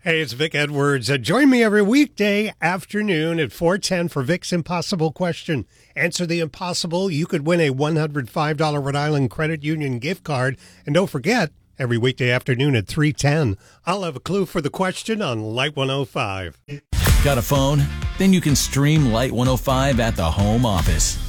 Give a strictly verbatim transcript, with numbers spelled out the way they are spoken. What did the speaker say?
Hey, it's Vic Edwards. Uh, join me every weekday afternoon at four ten for Vic's Impossible Question. Answer the impossible. You could win a one hundred five dollars Rhode Island Credit Union gift card. And don't forget, every weekday afternoon at three ten, I'll have a clue for the question on Light one oh five. Got a phone? Then you can stream Light one oh five at the home office.